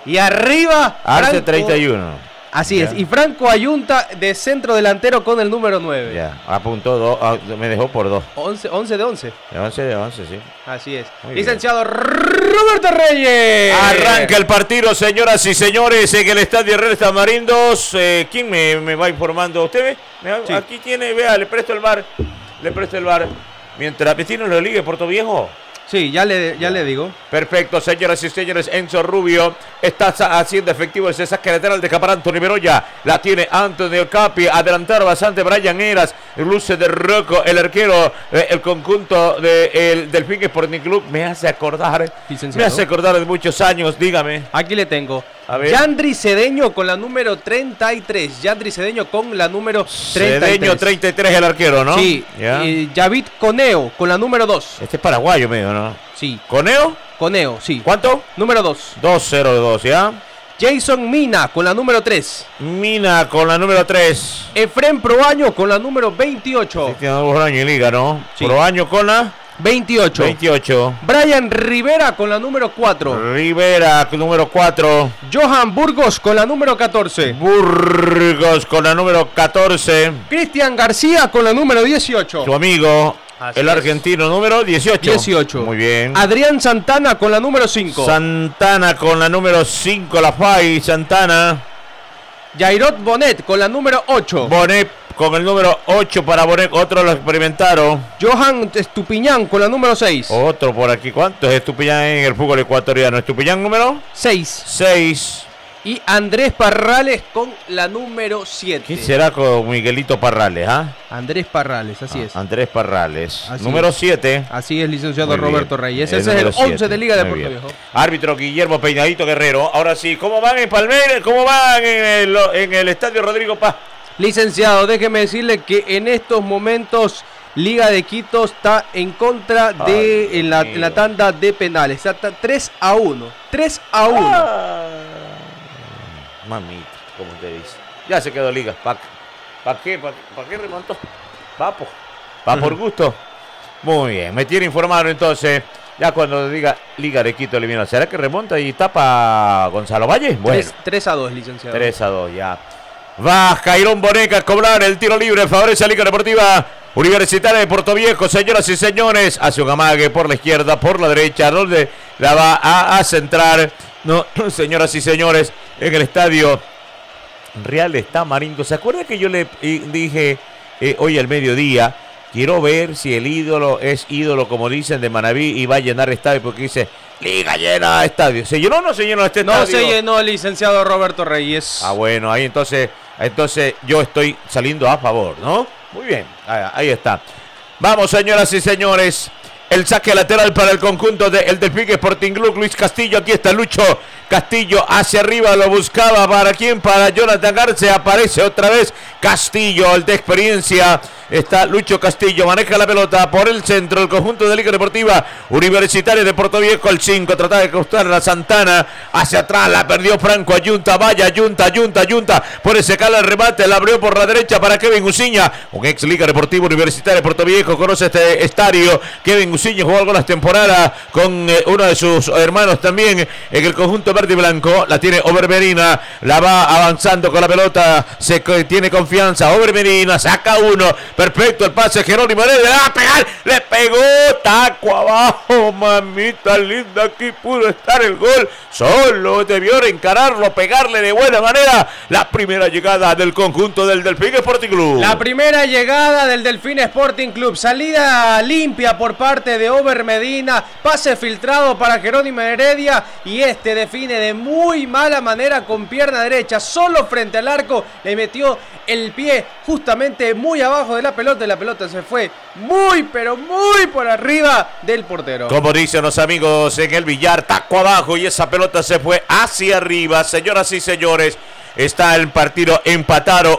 Y arriba, Arce 31. Así ya. es, y Franco Ayunta de centro delantero con el número 9. Ya, apuntó 2, me dejó por 2. 11 de 11. De 11, sí. Así es. Muy Licenciado Roberto Reyes. Arranca el partido, señoras y señores, en el Estadio Herrera Tamarindos. ¿Quién me va informando? ¿Usted ve? Sí. Aquí tiene, vea, le presto el bar. Mientras Pestino lo ligue, Puerto Viejo. Sí, ya le digo. Perfecto, señoras y señores. Enzo Rubio está haciendo efectivo ese saque lateral de Caparanto Niveroya. La tiene Antonio Capi. Adelantaron bastante Brian Eras. Luce de Rocco, el arquero. El conjunto del Delfín Sporting Club. Me hace acordar de muchos años. Dígame. Aquí le tengo. A ver. Yandri Cedeño con la número 33. Yandri Cedeño con la número 33. Cedeño 33, el arquero, ¿no? Sí. Yavid Coneo con la número 2. Este es paraguayo medio, ¿no? Sí. ¿Coneo? Coneo, sí. ¿Cuánto? Número 2. 2-0-2, ¿ya? Jason Mina con la número 3. Mina con la número 3. Efren Proaño con la número 28. Sí, tiene 2 años en liga, ¿no? Sí. Proaño con la 28. Brian Rivera con la número 4. Rivera, número 4. Johan Burgos con la número 14. Burgos con la número 14. Cristian García con la número 18. Tu amigo, Así el es. argentino, número 18. Muy bien. Adrián Santana con la número 5. Santana con la número 5, la FAI, Santana. Jairot Bonet con la número 8. Bonet con el número 8 para Bonet, otro lo experimentaron. Johan Estupiñán con la número 6. Otro por aquí, ¿cuántos es Estupiñán en el fútbol ecuatoriano? Estupiñán número 6. Y Andrés Parrales con la número 7. ¿Quién será con Miguelito Parrales, ah? Andrés Parrales, así es. Andrés Parrales, Así número es. 7. Así es, licenciado Muy bien. Roberto Reyes. El Ese es el número 11 7. de Liga de Muy Puerto bien. Viejo. Árbitro Guillermo Peinadito Guerrero. Ahora sí, ¿cómo van en Palmeiras? ¿Cómo van en el Estadio Rodrigo Paz? Licenciado, déjeme decirle que en estos momentos Liga de Quito está en contra de en la tanda de penales. Está 3-1. 3-1. Mamita, como usted dice. Ya se quedó Liga. ¿Para qué remontó? Va por gusto. Muy bien, me tiene informado entonces. Ya cuando diga Liga de Quito eliminó, ¿será que remonta y tapa Gonzalo Valle? Bueno, 3-2, licenciado. 3-2 ya. Va Jairón Boneca a cobrar el tiro libre, favorece a Liga Deportiva Universitaria de Puerto Viejo, señoras y señores. Hace un amague por la izquierda, por la derecha, donde la va a centrar. No, señoras y señores, en el estadio Real de Tamarindo. ¿Se acuerda que yo le dije hoy al mediodía? Quiero ver si el ídolo es ídolo, como dicen, de Manaví y va a llenar estadio, porque dice Liga llena estadio. ¿Se llenó o no se llenó este estadio? No se llenó, licenciado Roberto Reyes. Ah, bueno, ahí entonces yo estoy saliendo a favor, ¿no? Muy bien, ahí está. Vamos, señoras y señores. El saque lateral para el conjunto del Delfín Sporting Club. Luis Castillo, aquí está Lucho Castillo hacia arriba, lo buscaba. ¿Para quién? Para Jonathan Arce. Aparece otra vez Castillo, el de experiencia. Está Lucho Castillo, maneja la pelota por el centro. El conjunto de Liga Deportiva Universitaria de Puerto Viejo, el 5. Trataba de cruzar a Santana. Hacia atrás la perdió Franco Ayunta. Vaya Ayunta. Por ese cala el remate. La abrió por la derecha para Kevin Uciña. Un ex Liga Deportiva Universitaria de Puerto Viejo. Conoce este estadio. Kevin Uciña jugó algunas temporadas con uno de sus hermanos también en el conjunto verde y blanco. La tiene Obermerina. La va avanzando con la pelota. Tiene confianza. Obermerina saca uno. Perfecto el pase, Jerónimo Heredia, le va a pegar, le pegó, taco abajo, mamita linda, aquí pudo estar el gol, solo debió encararlo, pegarle de buena manera. La primera llegada del conjunto del Delfín Sporting Club. La primera llegada del Delfín Sporting Club, salida limpia por parte de Ober Medina, pase filtrado para Jerónimo Heredia y este define de muy mala manera con pierna derecha, solo frente al arco, le metió el pie justamente muy abajo de la pelota y la pelota se fue muy pero muy por arriba del portero. Como dicen los amigos en el billar, taco abajo y esa pelota se fue hacia arriba. Señoras y señores, está el partido empatado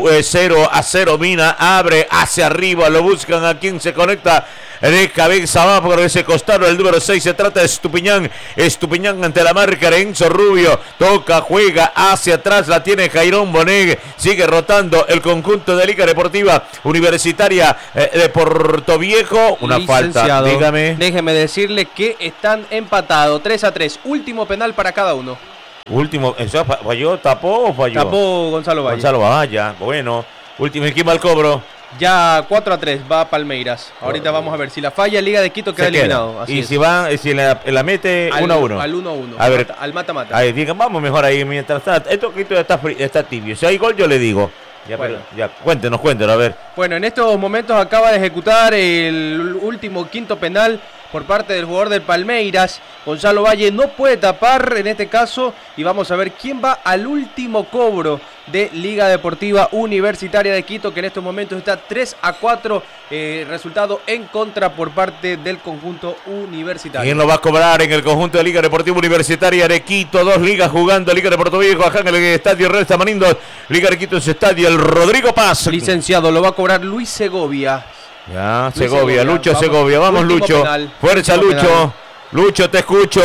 0-0. Mina abre hacia arriba, lo buscan a quien se conecta de cabeza va por ese costado el número 6, se trata de Estupiñán ante la marca de Enzo Rubio, toca, juega hacia atrás, la tiene Jairón Bonet, sigue rotando el conjunto de Liga Deportiva Universitaria de Puerto Viejo. Una falta, dígame. Déjeme decirle que están empatados 3-3, último penal para cada uno. Último, ¿falló, tapó o falló? Tapó Gonzalo Valle. Gonzalo Valle, bueno. Último, ¿quién va al cobro? Ya 4-3 va Palmeiras. Ahorita vamos a ver. Si la falla, Liga de Quito queda eliminado. Así es. Si la mete 1-1. Al 1-1. A ver, al mata-mata. Ahí, digan, vamos mejor ahí mientras tanto. Esto está tibio. Si hay gol, yo le digo. Ya, bueno. Ya, cuéntenos, a ver. Bueno, en estos momentos acaba de ejecutar el último quinto penal por parte del jugador del Palmeiras. Gonzalo Valle no puede tapar en este caso y vamos a ver quién va al último cobro de Liga Deportiva Universitaria de Quito, que en estos momentos está 3-4, resultado en contra por parte del conjunto universitario. ¿Quién lo va a cobrar en el conjunto de Liga Deportiva Universitaria de Quito? Dos ligas jugando, Liga de Puerto Viejo, acá en el estadio Real Tamarindo, Liga de Quito en su estadio, el Rodrigo Paz. Licenciado, lo va a cobrar Luis Segovia. Ya, Segovia, Lucho Segovia, vamos Lucho, penal. Fuerza Lucho, penal. Lucho, te escucho.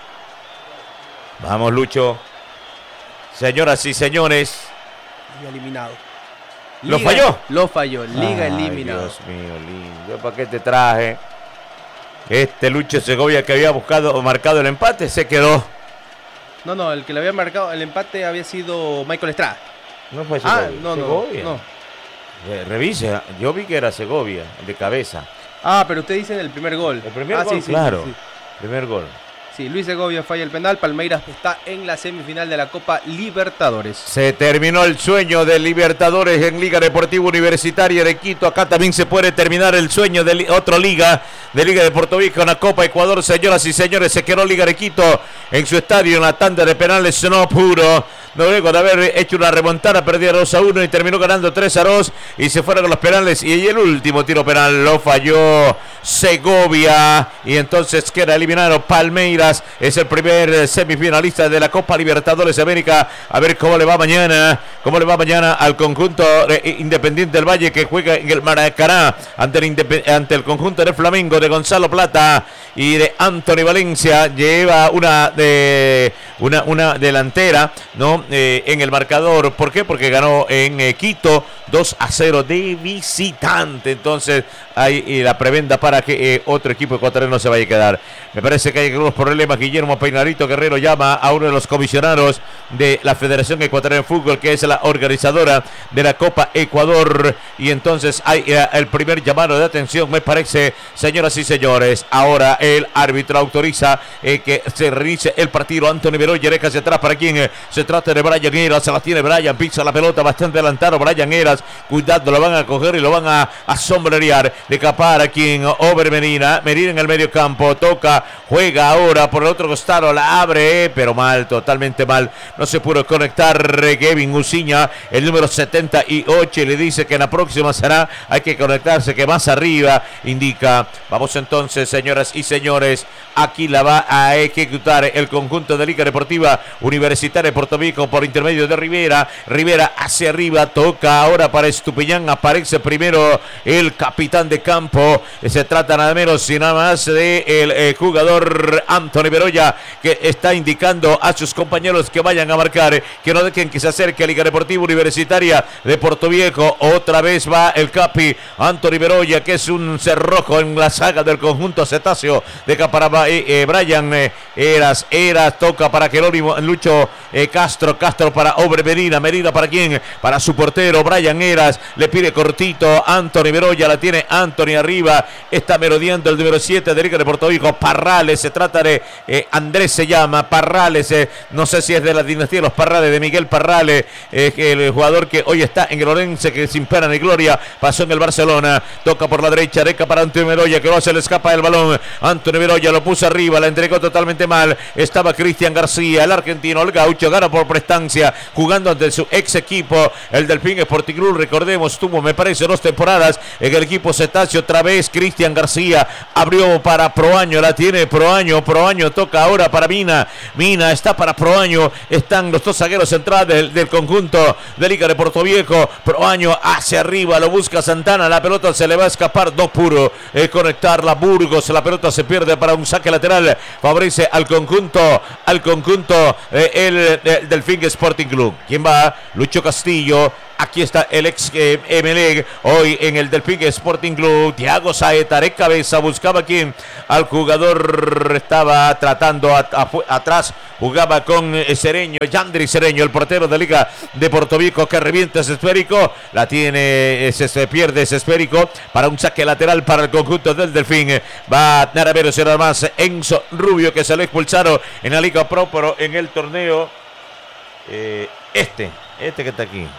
Vamos Lucho. Señoras y señores. Liga eliminado. ¿Lo falló? Lo falló, Liga eliminado. Dios mío, lindo. ¿Para qué te traje? Este Lucho Segovia que había marcado el empate se quedó. No, el que le había marcado el empate había sido Michael Estrada. No fue Segovia. No. Revise, yo vi que era Segovia, de cabeza. Pero usted dice el primer gol. El primer gol, sí, claro. Sí. Primer gol. Sí, Luis Segovia falla el penal. Palmeiras está en la semifinal de la Copa Libertadores. Se terminó el sueño de Libertadores en Liga Deportiva Universitaria de Quito. Acá también se puede terminar el sueño de otra liga, de Liga de Puerto Rico, en la Copa Ecuador. Señoras y señores, se quedó Liga de Quito en su estadio en la tanda de penales no puro. Luego de haber hecho una remontada, perdía 2-1 y terminó ganando 3-2 y se fueron con los penales. Y el último tiro penal lo falló Segovia y entonces queda eliminado Palmeiras. Es el primer semifinalista de la Copa Libertadores de América. A ver cómo le va mañana. Al conjunto Independiente del Valle, que juega en el Maracaná ante el conjunto de Flamengo de Gonzalo Plata y de Anthony Valencia. Lleva una delantera, ¿no? En el marcador. ¿Por qué? Porque ganó en Quito 2-0 de visitante. Entonces hay la prebenda para que otro equipo ecuatoriano se vaya a quedar. Me parece que hay algunos problemas. Guillermo Peinarito Guerrero llama a uno de los comisionados de la Federación Ecuatoriana de Fútbol, que es la organizadora de la Copa Ecuador, y entonces hay el primer llamado de atención, me parece, señoras y señores. Ahora el árbitro autoriza que se realice el partido. Anthony Beroya deja hacia atrás para quien se trata de Brian Heras. Se la tiene Brian, pisa la pelota bastante adelantado Brian Heras, cuidado, lo van a coger y lo van a sombrerear. De capar a quien Over Medina en el medio campo, toca, juega ahora por el otro costado, la abre, pero mal, totalmente mal, no se pudo conectar Kevin Uciña, el número 78, y le dice que en la próxima será, hay que conectarse, que más arriba indica. Vamos entonces, señoras y señores, aquí la va a ejecutar el conjunto de Liga Deportiva Universitaria de Puerto Rico por intermedio de Rivera hacia arriba, toca ahora para Estupiñán, aparece primero el capitán de campo, se trata nada menos y nada más de el jugador Anthony Beroya, que está indicando a sus compañeros que vayan a marcar, que no dejen que se acerque a Liga Deportiva Universitaria de Puerto Viejo. Otra vez va el capi Anthony Beroya, que es un cerrojo en la saga del conjunto cetáceo de Caparaba. Brian Heras toca para Jerónimo Lucho Castro para Obre Medina para quién, para su portero Brian Heras, le pide cortito Anthony Beroya, la tiene Anthony arriba, está merodeando el número 7 de Liga de Puerto Rico, Parrales, se trata de Andrés, se llama Parrales, no sé si es de la dinastía de los Parrales, de Miguel Parrales, el jugador que hoy está en el Orense, que sin pena ni gloria pasó en el Barcelona, toca por la derecha para Anthony Beroya, que no se le escapa el balón. Anthony Beroya lo puso arriba, la entregó totalmente mal, estaba Cristian García, el argentino, el gaucho, gana por prestancia, jugando ante su ex equipo, el Delfín Sporting Club. Recordemos, tuvo, me parece, 2 temporadas en el equipo cetáceo. Otra vez Cristian García abrió para Proaño, la tiene Proaño toca ahora para Mina está para Proaño, están los dos zagueros centrales del conjunto de Liga de Puerto Viejo. Proaño hacia arriba, lo busca Santana, la pelota se le va a escapar, no pudo conectarla Burgos, la pelota se pierde para un saque lateral, favorece al conjunto el Delfín Sporting Club. ¿Quién va? Lucho Castillo. Aquí está el ex Emelec, hoy en el Delfín Sporting Club. Thiago Saeta de cabeza, buscaba quien al jugador, estaba tratando atrás jugaba con Cereño, Yandri Cereño, el portero de Liga de Portoviejo, que revienta ese esférico, la tiene, se pierde ese esférico para un saque lateral para el conjunto del Delfín. Va Naravero, será más Enzo Rubio, que se lo expulsaron en la Liga Pro, pero en el torneo este que está aquí.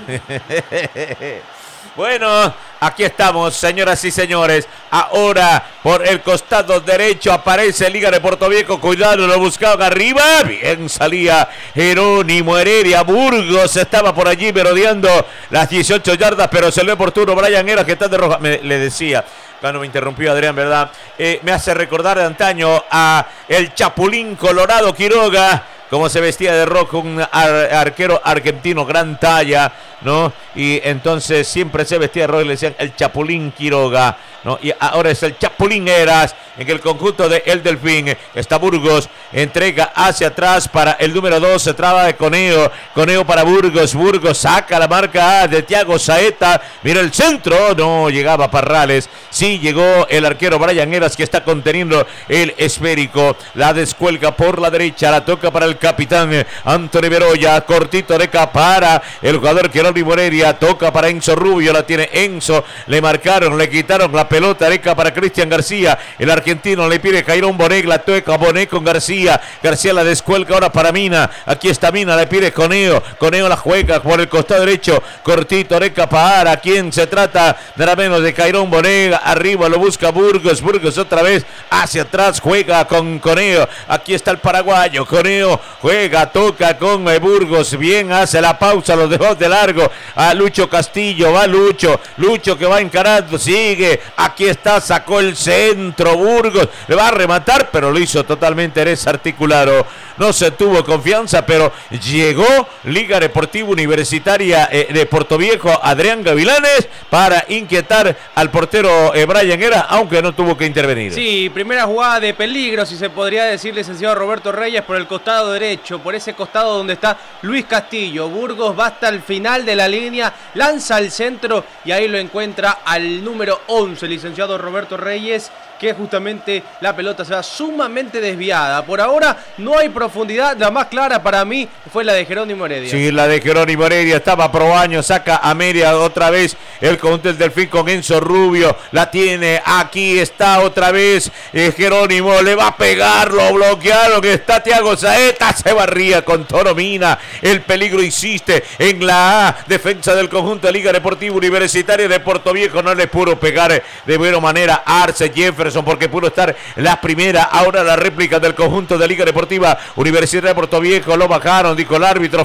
Bueno, aquí estamos, señoras y señores. Ahora, por el costado derecho aparece Liga de Portoviejo. Cuidado, lo buscaban arriba. Bien salía Jerónimo Heredia. Burgos estaba por allí merodeando las 18 yardas, pero se le oportuno Brian Heras, que está de roja. Le decía, cuando me interrumpió Adrián, ¿verdad? Me hace recordar de antaño a el Chapulín Colorado Quiroga, como se vestía de rojo, un arquero argentino, gran talla, ¿no? Y entonces siempre se vestía de rojo y le decían el Chapulín Quiroga, ¿no? Y ahora es el Chapulín Heras en el conjunto de El Delfín. Está Burgos, entrega hacia atrás para el número 2, se traba de Coneo para Burgos. Burgos saca la marca de Thiago Saeta. Mira el centro, no llegaba Parrales. Sí llegó el arquero Brian Heras, que está conteniendo el esférico. La descuelga por la derecha, la toca para el capitán Anthony Beroya, cortito de para el jugador Jerónimo Heredia, toca para Enzo Rubio, la tiene Enzo, le marcaron, le quitaron la pelota Areca para Cristian García, el argentino le pide Jairón Bonet, la toca Bonet con García la descuelga ahora para Mina, aquí está Mina, le pide Coneo la juega por el costado derecho, cortito Areca para quien se trata nada menos de Jairón Bonet, arriba lo busca Burgos otra vez hacia atrás, juega con Coneo, aquí está el paraguayo, Coneo juega, toca con Burgos, bien, hace la pausa, los dejó de largo a Lucho Castillo, va Lucho que va encarando, sigue, aquí está, sacó el centro, Burgos, le va a rematar, pero lo hizo totalmente desarticulado, no se tuvo confianza, pero llegó Liga Deportiva Universitaria de Portoviejo, Adrián Gavilanes, para inquietar al portero Brian Heras, aunque no tuvo que intervenir. Sí, primera jugada de peligro, si se podría decir, licenciado Roberto Reyes, por el costado derecho, por ese costado donde está Luis Castillo. Burgos va hasta el final de la línea, lanza al centro y ahí lo encuentra al número 11, licenciado Roberto Reyes, que justamente la pelota se va sumamente desviada. Por ahora no hay profundidad, la más clara para mí fue la de Jerónimo Heredia. Sí, la de Jerónimo Heredia, estaba Proaño, saca a media otra vez el conjunto del Delfín con Enzo Rubio, la tiene, aquí está otra vez Jerónimo, le va a pegar, lo bloquearon, que está Thiago Saeta, se barría con Toro Mina, el peligro insiste en la defensa del conjunto de Liga Deportiva Universitaria de Portoviejo, no le pudo pegar de buena manera Arce Jefferson, porque pudo estar la primera, ahora la réplica del conjunto de Liga Deportiva Universitaria de Portoviejo, lo bajaron, dijo el árbitro,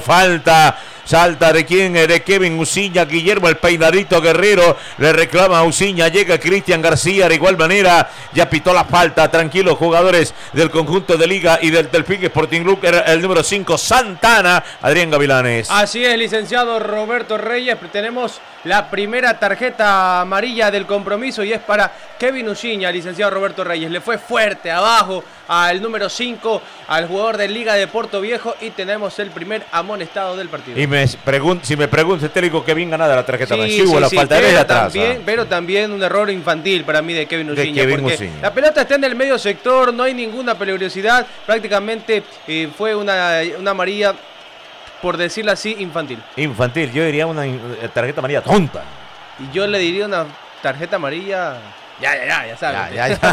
salta de quién, de Kevin Uciña, Guillermo el peinadito Guerrero, le reclama a Uciña, llega Cristian García, de igual manera, ya pitó la falta, tranquilos jugadores del conjunto de Liga y del Delfín Sporting Club, era el número 5, Santana, Adrián Gavilanes. Así es, licenciado Roberto Reyes, tenemos la primera tarjeta amarilla del compromiso y es para Kevin Uciña, licenciado Roberto Reyes, le fue fuerte abajo al número 5, al jugador de Liga de Portoviejo, y tenemos el primer amonestado del partido. Y si me pregunta, te digo que bien ganada la tarjeta. Sí, la falta de atrás. Pero también un error infantil para mí de Kevin Uciña, porque la pelota está en el medio sector, no hay ninguna peligrosidad, prácticamente fue una amarilla, por decirlo así, infantil. Infantil, yo diría una tarjeta amarilla tonta. Y yo le diría una tarjeta amarilla... Ya sabes.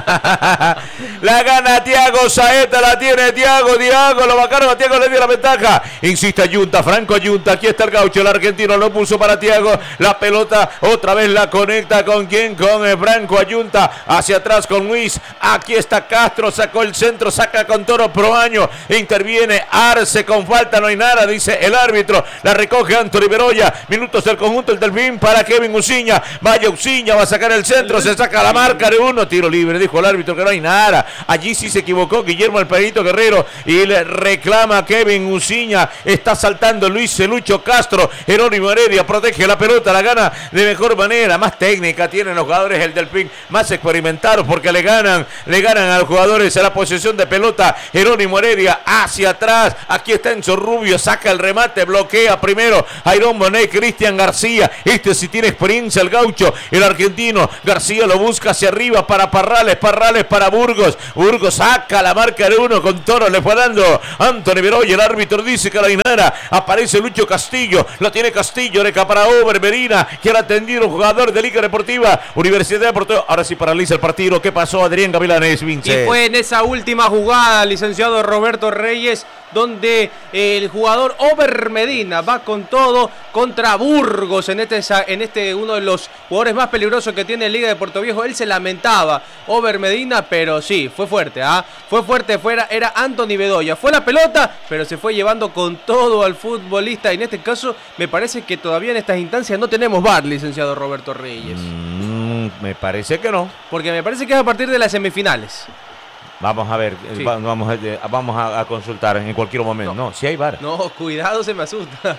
La gana Thiago Saeta, la tiene Thiago, lo bajaron a Thiago, le dio la ventaja. Insiste Ayunta, Franco Ayunta, aquí está el gaucho, el argentino lo puso para Thiago, la pelota otra vez la conecta con quién, con Franco Ayunta, hacia atrás con Luis, aquí está Castro, sacó el centro, saca con Toro Proaño, interviene Arce, con falta no hay nada, dice el árbitro, la recoge Anthony Beroya, minutos del conjunto el Delfín para Kevin Uciña, vaya Uciña, va a sacar el centro, se saca la marca de uno, tiro libre, dijo el árbitro que no hay nada. Allí sí se equivocó Guillermo el Perito Guerrero y le reclama a Kevin Uciña. Está saltando Luis Lucho Castro. Jerónimo Heredia protege la pelota, la gana de mejor manera. Más técnica tienen los jugadores del Delfín, más experimentados porque le ganan a los jugadores a la posesión de pelota. Jerónimo Heredia hacia atrás. Aquí está Enzo Rubio, saca el remate, bloquea primero Jairón Bonet, Cristian García. Este sí tiene experiencia, el gaucho, el argentino. García lo busca busca hacia arriba para Parrales para Burgos. Burgos saca la marca de 1 con Toro, le fue dando Anthony Beroya, el árbitro dice que la Inara, aparece Lucho Castillo, lo tiene Castillo, reca para Over Medina, quiere atender un jugador de Liga Deportiva Universidad Deportiva. Ahora sí paraliza el partido. ¿Qué pasó, Adrián Gavilanes, Vince? Y fue en esa última jugada, licenciado Roberto Reyes, donde el jugador Over Medina va con todo contra Burgos en este uno de los jugadores más peligrosos que tiene Liga de Puerto Viejo. Él se lamentaba, Over Medina, pero sí, fue fuerte, fue fuerte, era Anthony Bedoya, fue la pelota, pero se fue llevando con todo al futbolista. En este caso, me parece que todavía en estas instancias no tenemos VAR, licenciado Roberto Reyes. Me parece que no. Porque me parece que es a partir de las semifinales. Vamos a ver, sí. vamos a consultar en cualquier momento. No, si hay VAR. No, cuidado, se me asusta.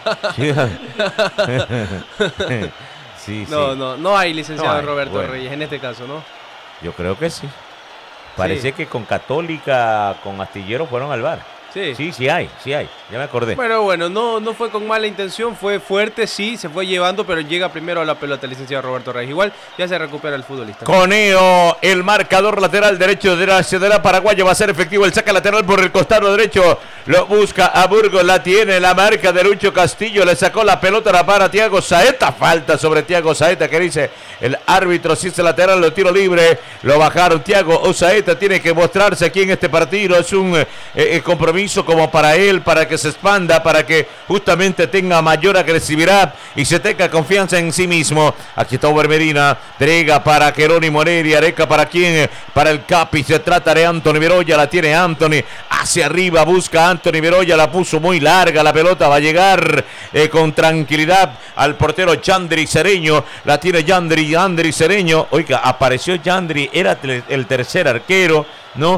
Sí, no hay, licenciado Roberto bueno. Reyes, en este caso, ¿no? Yo creo que sí. Parece que con Católica, con Astillero fueron al VAR. Sí hay, ya me acordé. Pero bueno, no fue con mala intención, fue fuerte, sí, se fue llevando, pero llega primero a la pelota el licenciado Roberto Reyes. Igual ya se recupera el futbolista. Coneo, el marcador lateral derecho de la paraguaya, va a ser efectivo el saque lateral por el costado derecho, lo busca a Burgos, la tiene la marca de Lucho Castillo, le sacó la pelota, la para Thiago Saeta, falta sobre Thiago Saeta, que dice el árbitro, si es lateral, lo tiro libre, lo bajaron. Thiago Saeta tiene que mostrarse aquí en este partido, es un compromiso como para él, para que se expanda, para que justamente tenga mayor agresividad y se tenga confianza en sí mismo. Aquí está Over Medina, Drega para Jerónimo Heredia, Areca para quién, para el Capi, se trata de Anthony Beroya, la tiene Anthony, hacia arriba busca Anthony Beroya, la puso muy larga, la pelota va a llegar con tranquilidad al portero Yandri Cereño, la tiene Yandri Cereño, oiga, apareció Yandri, era el tercer arquero, ¿no?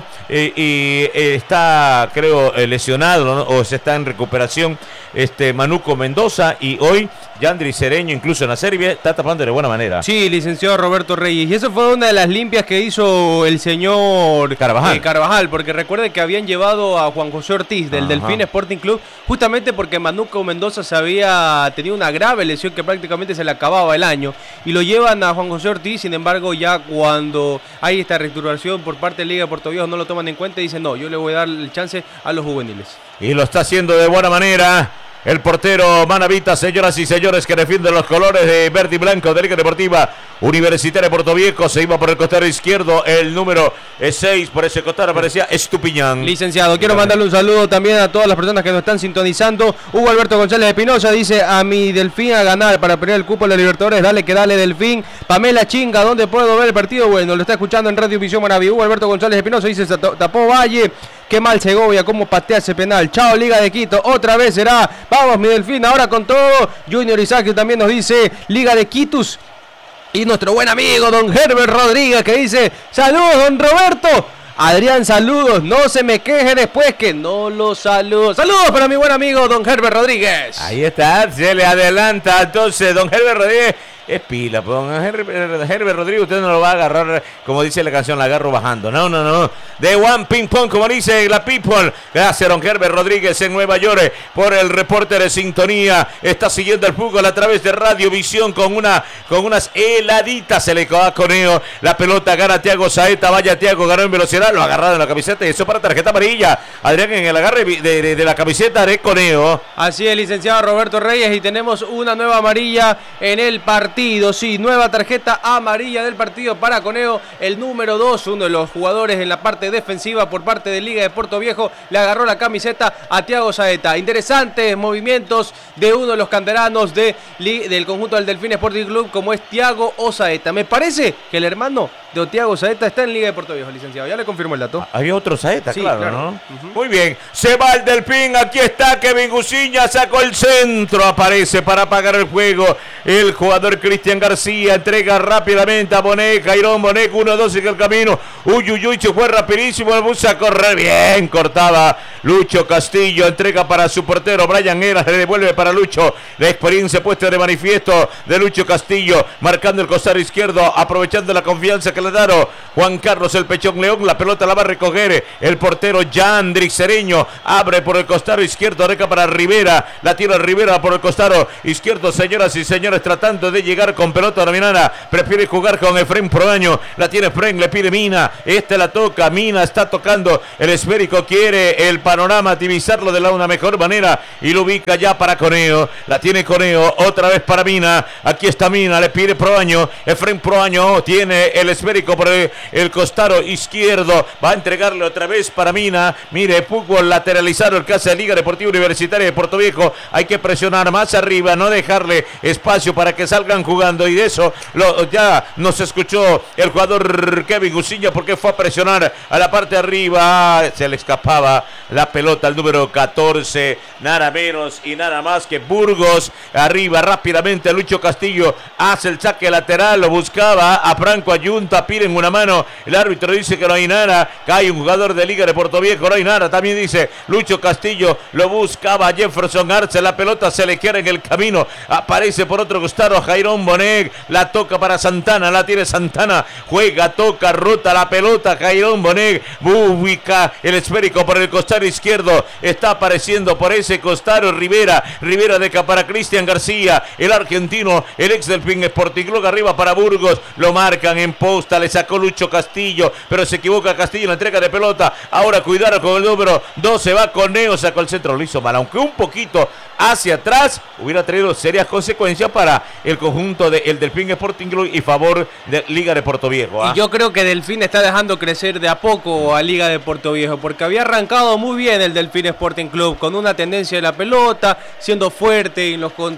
Y está, creo, lesionado, ¿no? O se está en recuperación Manuco Mendoza, y hoy Yandri Cereño, incluso en la serie, está tapando de buena manera. Sí, licenciado Roberto Reyes, y eso fue una de las limpias que hizo el señor Carvajal, porque recuerde que habían llevado a Juan José Ortiz del Delfín Sporting Club, justamente porque Manuco Mendoza se había tenido una grave lesión que prácticamente se le acababa el año, y lo llevan a Juan José Ortiz. Sin embargo, ya cuando hay esta reestructuración por parte de Liga de Puerto Viejo, no lo toman en cuenta y dicen, no, yo le voy a dar el chance a los juveniles. Y lo está haciendo de buena manera el portero Manavita, señoras y señores, que defiende los colores de verde y blanco de Liga Deportiva Universitaria de Puerto Viejo. Se iba por el costado izquierdo el número 6, por ese costado aparecía Estupiñán. Licenciado, quiero mandarle un saludo también a todas las personas que nos están sintonizando. Hugo Alberto González de Pinoza dice, a mi Delfín a ganar para pelear el cupo de la Libertadores, dale que dale Delfín. Pamela Chinga, ¿dónde puedo ver el partido? Bueno, lo está escuchando en Radio Visión Maraví. Hugo Alberto González de Pinoza dice, tapó Valle, qué mal Segovia, cómo patea ese penal. Chao Liga de Quito, otra vez será, vamos mi Delfín, ahora con todo. Junior Isaac también nos dice, Liga de Quitus. Y nuestro buen amigo don Herbert Rodríguez, que dice, saludos don Roberto. Adrián, saludos, no se me queje después que no los saludo. Saludos para mi buen amigo don Herbert Rodríguez. Ahí está, se le adelanta entonces don Herbert Rodríguez. Es pila, pues don Herbert Rodríguez, usted no lo va a agarrar, como dice la canción, la agarro bajando. No. De One Ping Pong, como dice la People. Gracias, don Herbert Rodríguez en Nueva York por el reporte de sintonía. Está siguiendo el fútbol a través de Radio Visión con unas heladitas. Se le va a Coneo. La pelota gana Thiago Saeta. Vaya Thiago, ganó en velocidad. Lo agarraron en la camiseta y eso para tarjeta amarilla. Adrián, en el agarre de la camiseta de Coneo. Así es, licenciado Roberto Reyes, y tenemos una nueva amarilla en el partido. Sí, nueva tarjeta amarilla del partido para Coneo, el número 2, uno de los jugadores en la parte defensiva por parte de Liga de Puerto Viejo, le agarró la camiseta a Thiago Saeta. Interesantes movimientos de uno de los canteranos del conjunto del Delfín Sporting Club, como es Thiago Saeta. Me parece que el hermano de Thiago Saeta está en Liga de Puerto Viejo, licenciado. Ya le confirmó el dato. Hay otro Saeta, sí, claro, ¿no? Muy bien, se va el Delfín, aquí está Kevin Guciña, sacó el centro, aparece para apagar el juego el jugador Cristian García, entrega rápidamente a Bonet, Jairón Bonet, 1-2 en el camino, uy, se fue rapidísimo, el bus a correr bien, cortaba Lucho Castillo, entrega para su portero Brian Heras, le devuelve para Lucho, la experiencia puesta de manifiesto de Lucho Castillo, marcando el costado izquierdo, aprovechando la confianza que le daron Juan Carlos el Pechón León, la pelota la va a recoger el portero Yandri Cereño, abre por el costado izquierdo, reca para Rivera, la tira Rivera por el costado izquierdo, señoras y señores, señores, tratando de llegar con pelota dominada. Prefiere jugar con Efraín Proaño. La tiene Efraín, le pide Mina. La toca, Mina está tocando el esférico. Quiere el panorama, divisarlo de una mejor manera. Y lo ubica ya para Coneo. La tiene Coneo, otra vez para Mina. Aquí está Mina, le pide Proaño. Efraín Proaño tiene el esférico por el costado izquierdo. Va a entregarle otra vez para Mina. Mire, fútbol lateralizado el que hace Liga Deportiva Universitaria de Portoviejo. Hay que presionar más arriba, no dejarle espacio para que salgan jugando. Y de eso ya nos escuchó el jugador Kevin Gusiña, porque fue a presionar a la parte de arriba. Se le escapaba la pelota al número 14. Nada menos y nada más que Burgos. Arriba rápidamente Lucho Castillo hace el saque lateral. Lo buscaba a Franco Ayunta. Piden una mano. El árbitro dice que no hay nada. Cae un jugador de Liga de Portoviejo. No hay nada. También dice Lucho Castillo. Lo buscaba Jefferson Arce. La pelota se le queda en el camino. Aparece por otro costado Jairón Bonet. La toca para Santana. La tiene Santana. Juega, toca, rota la pelota. Jairón Bonet ubica el esférico por el costado izquierdo. Está apareciendo por ese costado Rivera. Rivera deja para Cristian García. El argentino, el ex Delfín Sporting Club. Arriba para Burgos. Lo marcan en posta. Le sacó Lucho Castillo. Pero se equivoca Castillo en la entrega de pelota. Ahora cuidado con el número 12. Va Coneo. Sacó el centro. Lo hizo mal. Aunque un poquito hacia atrás, hubiera traído serias consecuencias para el conjunto del Delfín Sporting Club y favor de Liga de Portoviejo. Y yo creo que Delfín está dejando crecer de a poco a Liga de Portoviejo, porque había arrancado muy bien el Delfín Sporting Club, con una tendencia de la pelota, siendo fuerte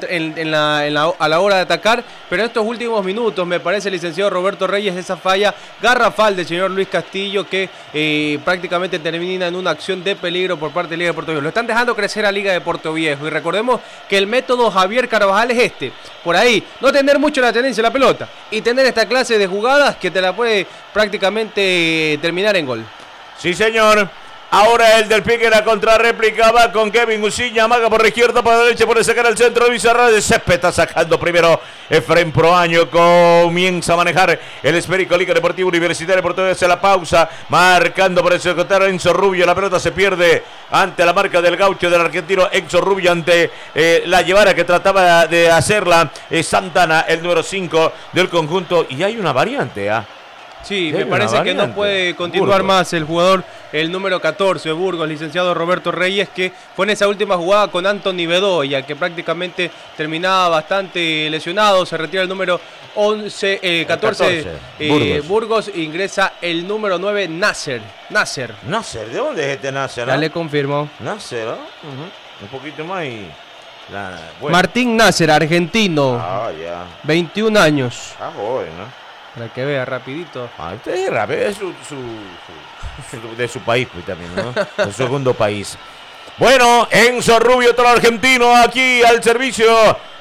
a la hora de atacar, pero en estos últimos minutos me parece, licenciado Roberto Reyes, esa falla garrafal del señor Luis Castillo que prácticamente termina en una acción de peligro por parte de Liga de Portoviejo. Lo están dejando crecer a Liga de Portoviejo, y recordemos que el método Javier Carvajal es por ahí, no tener mucho la tendencia de la pelota y tener esta clase de jugadas que te la puede prácticamente terminar en gol. Sí, señor. Ahora el Delfín que la contrarréplica va con Kevin Gusiña, amaga por la izquierda, para la derecha, puede sacar al centro de Bizarra de Césped, está sacando primero Efraín Proaño, comienza a manejar el esférico Liga Deportiva Universitaria por toda la pausa, marcando por el secretario Enzo Rubio, la pelota se pierde ante la marca del gaucho del argentino Enzo Rubio, ante la llevara que trataba de hacerla Santana, el número 5 del conjunto, y hay una variante, Sí, me parece que no puede continuar más el jugador, el número 14, Burgos, licenciado Roberto Reyes, que fue en esa última jugada con Anthony Bedoya, que prácticamente terminaba bastante lesionado. Se retira el número 14 Burgos, ingresa el número 9, Nasser, ¿de dónde es este Nasser? Ya le confirmo. Nasser, un poquito más y... Bueno. Martín Nasser, argentino, 21 años. Joven, ¿no? Para que vea rapidito. Usted es rápido, es de su país, pues, también, ¿no? Su segundo país. Bueno, Enzo Rubio, otro argentino, aquí al servicio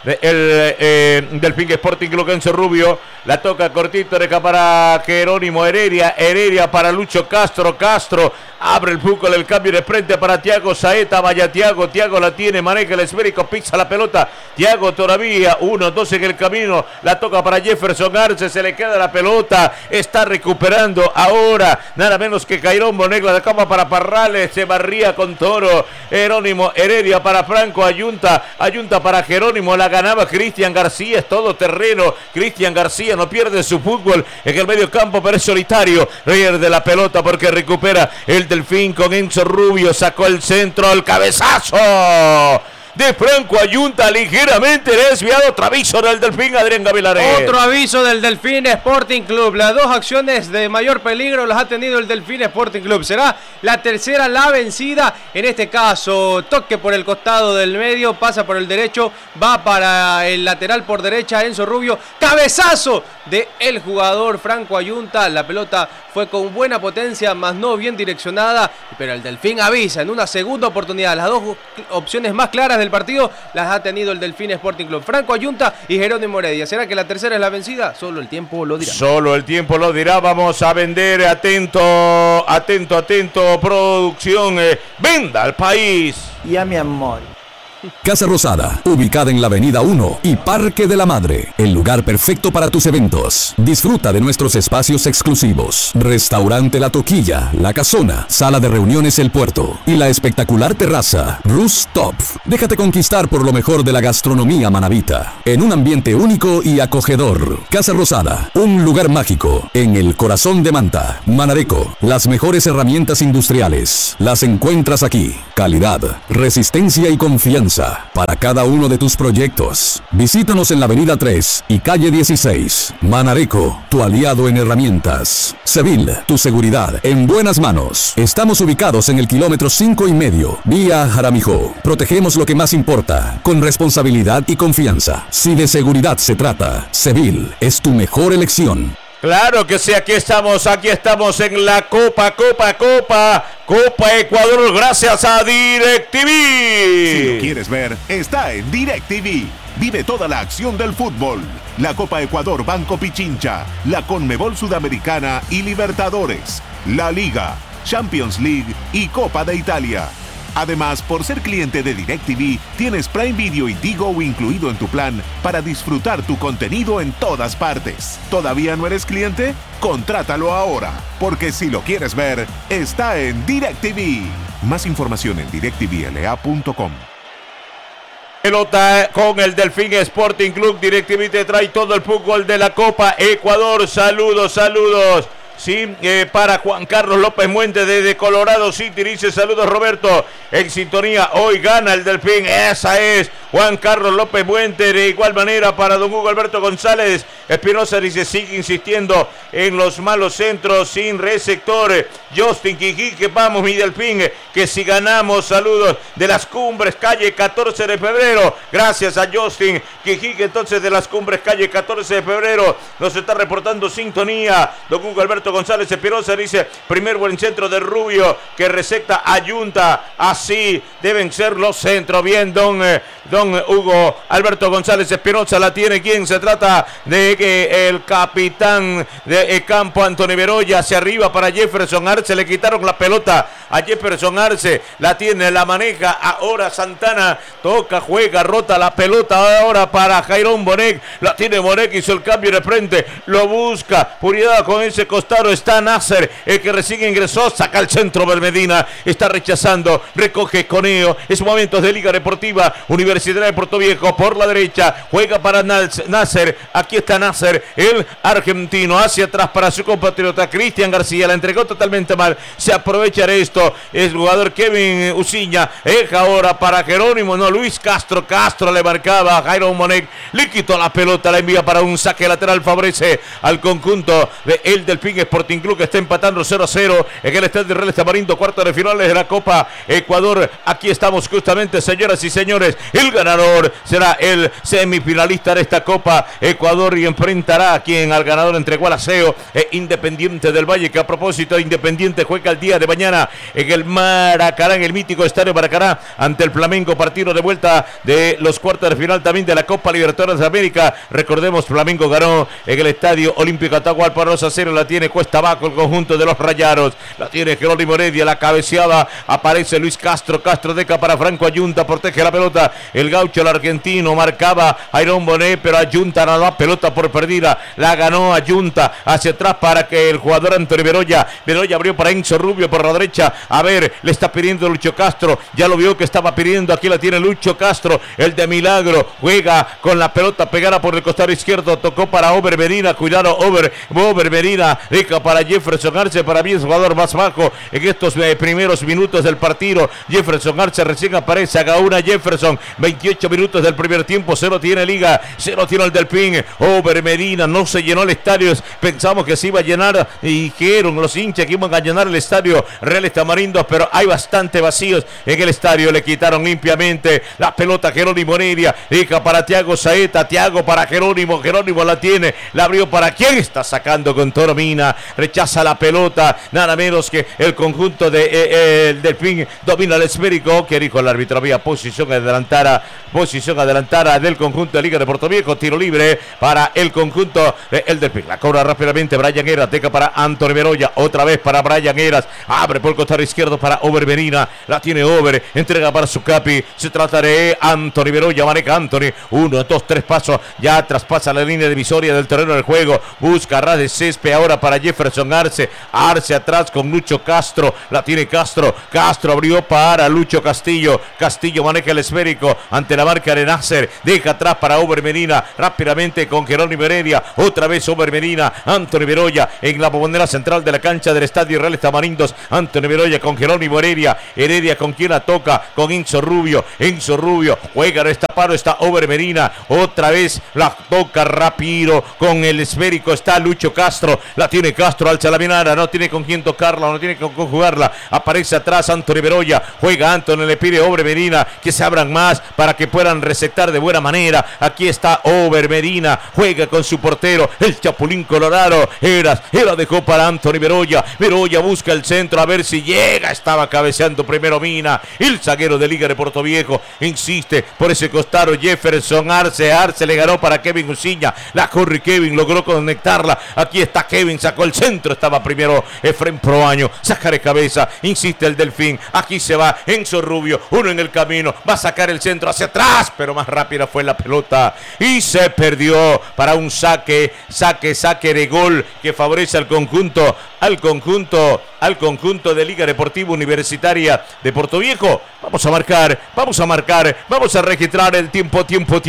del Delfín Sporting Club. Enzo Rubio la toca cortito, deja para Jerónimo Heredia para Lucho Castro abre el fútbol, el cambio de frente para Thiago Saeta. Vaya Thiago la tiene, maneja el esférico, pisa la pelota. Thiago todavía, 1-2 en el camino, la toca para Jefferson Arce, se le queda la pelota, está recuperando ahora, nada menos que Jairón Bonet, la cama para Parrales, se barría con Toro. Jerónimo Heredia para Franco Ayunta para Jerónimo, la ganaba Cristian García, es todo terreno. Cristian García no pierde su fútbol en el medio campo, pero es solitario, pierde la pelota porque recupera el Delfín con Enzo Rubio, sacó el centro, el cabezazo de Franco Ayunta, ligeramente desviado. Otro aviso del Delfín, Adrián Gavilares. Otro aviso del Delfín Sporting Club. Las dos acciones de mayor peligro las ha tenido el Delfín Sporting Club. Será la tercera la vencida. En este caso, toque por el costado del medio, pasa por el derecho, va para el lateral por derecha, Enzo Rubio. Cabezazo de el jugador Franco Ayunta. La pelota fue con buena potencia, más no bien direccionada, pero el Delfín avisa en una segunda oportunidad. Las dos opciones más claras del partido las ha tenido el Delfín Sporting Club. Franco Ayunta y Jerónimo Heredia. ¿Será que la tercera es la vencida? Solo el tiempo lo dirá. Solo el tiempo lo dirá. Vamos a vender. Atento, producción. Venda al país. Y a mi amor. Casa Rosada, ubicada en la Avenida 1 y Parque de la Madre, el lugar perfecto para tus eventos. Disfruta de nuestros espacios exclusivos. Restaurante La Toquilla, La Casona, Sala de Reuniones El Puerto y la espectacular terraza Rooftop. Déjate conquistar por lo mejor de la gastronomía manabita, en un ambiente único y acogedor. Casa Rosada, un lugar mágico en el corazón de Manta. Manadeco, las mejores herramientas industriales las encuentras aquí. Calidad, resistencia y confianza para cada uno de tus proyectos. Visítanos en la Avenida 3 y Calle 16. Manadeco, tu aliado en herramientas. Sevil, tu seguridad en buenas manos. Estamos ubicados en el kilómetro 5,5, vía Jaramijó. Protegemos lo que más importa, con responsabilidad y confianza. Si de seguridad se trata, Sevil es tu mejor elección. Claro que sí, aquí estamos en la Copa Ecuador, gracias a DirecTV. Si lo quieres ver, está en DirecTV. Vive toda la acción del fútbol. La Copa Ecuador Banco Pichincha, la Conmebol Sudamericana y Libertadores, la Liga, Champions League y Copa de Italia. Además, por ser cliente de DirecTV, tienes Prime Video y Tigo incluido en tu plan para disfrutar tu contenido en todas partes. ¿Todavía no eres cliente? Contrátalo ahora, porque si lo quieres ver, está en DirecTV. Más información en directvla.com. Pelota con el Delfín Sporting Club. DirecTV te trae todo el fútbol de la Copa Ecuador. Saludos. Sí, para Juan Carlos López Muente desde Colorado City, dice saludos Roberto, en sintonía, hoy gana el Delfín, esa es Juan Carlos López Muente. De igual manera para don Hugo Alberto González Espinosa, dice sigue insistiendo en los malos centros sin receptor. Justin Quijique, vamos mi Delfín, que si ganamos. Saludos de las Cumbres, calle 14 de febrero, gracias a Justin Quijique, entonces de las Cumbres, calle 14 de febrero, nos está reportando sintonía don Hugo Alberto González Espinosa, dice primer buen centro de Rubio que receta Ayunta, así deben ser los centros. Bien, don Hugo Alberto González Espinosa, la tiene quien, se trata de que el capitán de campo Antonio Beroya hacia arriba para Jefferson Arce, le quitaron la pelota a Jefferson Arce, la tiene, la maneja ahora Santana, toca, juega, rota la pelota ahora para Jairón Bonet, la tiene Bonet, hizo el cambio de frente, lo busca, Puridad con ese costado está Nasser, el que recién ingresó, saca el centro Medina, está rechazando, recoge Coneo, es momentos de Liga Deportiva Universidad de Puerto Viejo, por la derecha, juega para Nasser, aquí está Nasser, el argentino, hacia atrás para su compatriota Cristian García, la entregó totalmente mal, se aprovecha de esto, el jugador Kevin Uciña, deja ahora para Jerónimo, no, Luis Castro le marcaba a Jairo Monet, le quitó la pelota, la envía para un saque lateral, favorece al conjunto de el Delfín Sporting Club, que está empatando 0-0 en el estadio Real Tamarindo, cuarto de finales de la Copa Ecuador. Aquí estamos justamente, señoras y señores, el ganador será el semifinalista de esta Copa Ecuador y enfrentará a quien, al ganador entre Gualaceo e Independiente del Valle, que a propósito Independiente juega el día de mañana en el Maracaná, en el mítico estadio Maracaná, ante el Flamengo, partido de vuelta de los cuartos de final también de la Copa Libertadores de América. Recordemos, Flamengo ganó en el estadio Olímpico Atahualpa 2-0, la tiene cuesta abajo el conjunto de los Rayados, la tiene Jerónimo Heredia, la cabeceada, aparece Luis Castro deca para Franco Ayunta, protege la pelota, el gaucho, el argentino, marcaba Jairón Bonet, pero Ayunta no la pelota por perdida, la ganó Ayunta, hacia atrás para que el jugador Antonio Beroya abrió para Enzo Rubio por la derecha, a ver, le está pidiendo Lucho Castro, ya lo vio que estaba pidiendo, aquí la tiene Lucho Castro, el de Milagro, juega con la pelota pegada por el costado izquierdo, tocó para Over Medina, cuidado Over Medina, deja para Jefferson Arce, para mí el jugador más bajo en estos primeros minutos del partido. Jefferson Arce recién aparece, haga una Jefferson, 28 minutos del primer tiempo, 0 tiene Liga, 0 tiene el Delfín. Over Medina, no se llenó el estadio, pensamos que se iba a llenar, y dijeron los hinchas que iban a llenar el estadio Real Tamarindo, pero hay bastante vacíos en el estadio, le quitaron limpiamente la pelota Jerónimo Heredia, deja para Thiago Saeta, Thiago para Jerónimo la tiene, la abrió para quien está sacando con Toromina, rechaza la pelota, nada menos que el conjunto de el Delfín, domina el esférico, que dijo el árbitro, había posición adelantada del conjunto de Liga de Puerto Viejo, tiro libre para el conjunto el Delfín. La cobra rápidamente Brian Heras, deja para Anthony Beroya, otra vez para Brian Heras, abre por el costado izquierdo para Over Medina, la tiene Over, entrega para su capi, se trata de Anthony Beroya, maneja Anthony, 1, 2, 3 pasos, ya traspasa la línea divisoria del terreno del juego, busca ras de césped ahora para Jefferson Arce atrás con Lucho Castro, la tiene Castro abrió para Lucho Castillo maneja el esférico ante la marca de Nasser, deja atrás para Over Medina, rápidamente con Jerónimo Heredia, otra vez Over Medina, Anthony Beroya en la bombonera central de la cancha del Estadio Reales Tamarindos, Anthony Beroya con Jerónimo Heredia con quien la toca, con Enzo Rubio, juega destapado, está Over Medina, otra vez la toca rápido con el esférico, está Lucho Castro, la tiene Castro, alza la mirada, no tiene con quién tocarla, no tiene con jugarla, aparece atrás Anthony Beroya, juega Anthony, le pide Over Medina que se abran más para que puedan receptar de buena manera, aquí está Over Medina, juega con su portero, el Chapulín Colorado, Heras dejó para Anthony Beroya busca el centro a ver si llega, estaba cabeceando primero Mina, el zaguero de Liga de Portoviejo, insiste por ese costado Jefferson Arce le ganó para Kevin Uciña, la corre Kevin, logró conectarla, aquí está Kevin, sacó el centro, estaba primero Efren Proaño, saca de cabeza, insiste el Delfín, aquí se va Enzo Rubio, uno en el camino, va a sacar el centro hacia atrás, pero más rápida fue la pelota y se perdió para un saque de gol que favorece al conjunto de Liga Deportiva Universitaria de Portoviejo. Vamos a marcar, vamos a registrar el tiempo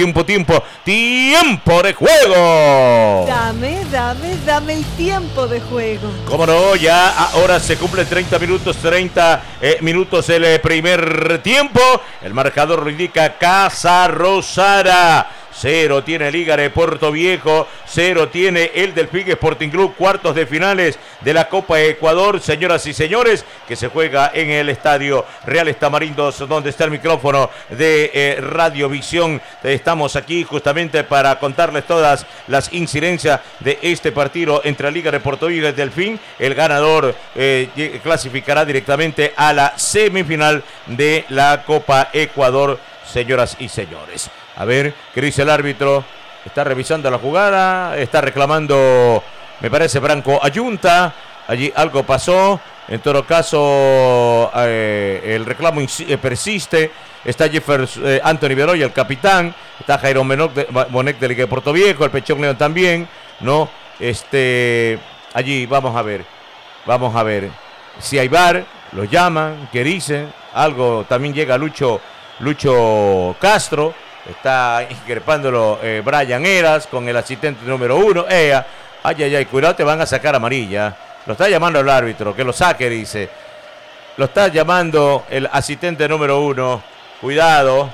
de juego. Dame el tiempo de juego. Cómo no, ya ahora se cumplen 30 minutos el primer tiempo. El marcador lo indica Casa Rosada. 0 tiene Liga de Portoviejo, 0 tiene el Delfín Sporting Club, cuartos de finales de la Copa Ecuador, señoras y señores, que se juega en el Estadio Reales Tamarindos, donde está el micrófono de Radiovisión. Estamos aquí justamente para contarles todas las incidencias de este partido entre Liga de Portoviejo y el Delfín. El ganador clasificará directamente a la semifinal de la Copa Ecuador, señoras y señores. A ver, ¿qué dice el árbitro? Está revisando la jugada, está reclamando, me parece, Branco Ayunta. Allí algo pasó. En todo caso, el reclamo persiste. Está Anthony Beroya, el capitán. Está Jairo Bonet de Liga de Portoviejo, el Pechón León también, ¿no? Allí vamos a ver. Si hay VAR, lo llaman, ¿qué dicen? Algo, también llega Lucho Castro. Está increpándolo Brian Heras con el asistente número 1. Ay, cuidado, te van a sacar amarilla. Lo está llamando el árbitro, que lo saque, dice. Lo está llamando el asistente número 1. Cuidado.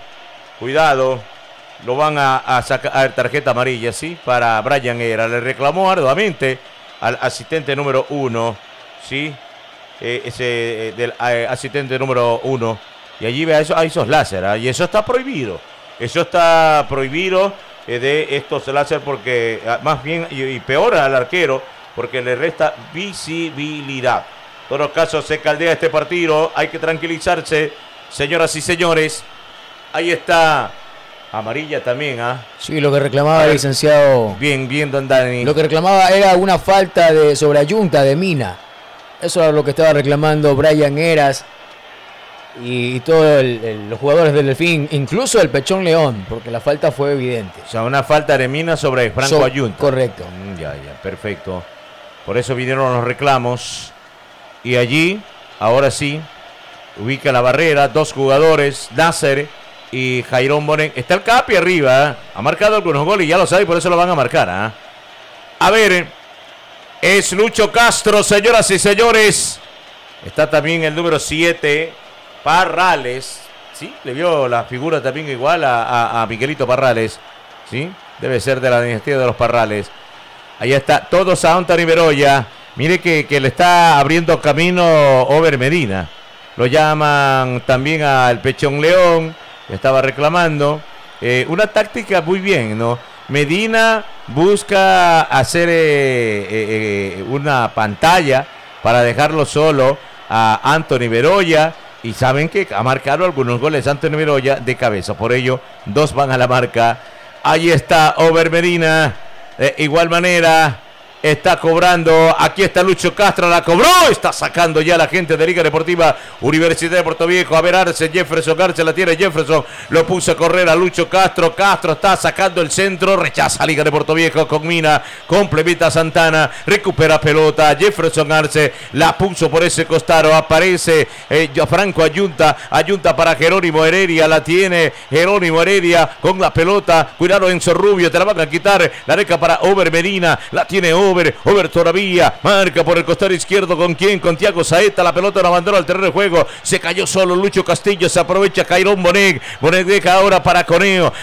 Lo van a sacar tarjeta amarilla, ¿sí? Para Brian Heras. Le reclamó arduamente al asistente número 1, ¿sí? Del asistente número 1. Y allí ve esos láser, y eso está prohibido. Eso está prohibido de estos láser porque más bien y peor al arquero porque le resta visibilidad. En todos los casos se caldea este partido, hay que tranquilizarse, señoras y señores. Ahí está amarilla también, Sí, lo que reclamaba el licenciado. Bien, don Dani. Lo que reclamaba era una falta sobre Ayunta de Mina. Eso era lo que estaba reclamando Brian Heras y todos los jugadores del Delfín, incluso el Pechón León, porque la falta fue evidente. O sea, una falta de Mina sobre Franco Ayunta. Correcto. Ya, perfecto. Por eso vinieron los reclamos. Y allí, ahora sí, ubica la barrera, 2 jugadores, Nasser y Jairón Bonet. Está el Capi arriba, ha marcado algunos goles y ya lo sabe, por eso lo van a marcar. A ver, es Lucho Castro, señoras y señores. Está también el número 7, Parrales, ¿sí? Le vio la figura también igual a Miguelito Parrales, ¿sí? Debe ser de la dinastía de los Parrales. Ahí está, todos a Anthony Beroya. Mire que le está abriendo camino Over Medina. Lo llaman también al Pechón León, estaba reclamando. Una táctica muy bien, ¿no? Medina busca hacer una pantalla para dejarlo solo a Anthony Beroya. Y saben que ha marcado algunos goles Anthony Beroya de cabeza. Por ello, 2 van a la marca. Ahí está Over Medina. De igual manera, está cobrando. Aquí está Lucho Castro, la cobró. Está sacando ya la gente de Liga Deportiva Universidad de Puerto Viejo. A ver, Arce, Jefferson Arce la tiene. Jefferson lo puso a correr a Lucho Castro. Castro está sacando el centro. Rechaza Liga de Puerto Viejo con Mina. Complementa Santana. Recupera pelota. Jefferson Arce la puso por ese costado. Aparece Franco Ayunta. Ayunta para Jerónimo Heredia. La tiene Jerónimo Heredia con la pelota. Cuidado, Enzo Rubio. Te la van a quitar. La deja para Over Medina. La tiene Over todavía, marca por el costado izquierdo. ¿Con quién? Con Thiago Saeta. La pelota la abandona al terreno de juego. Se cayó solo Lucho Castillo. Se aprovecha Cairón Bonet. Bonet deja ahora para Coneo.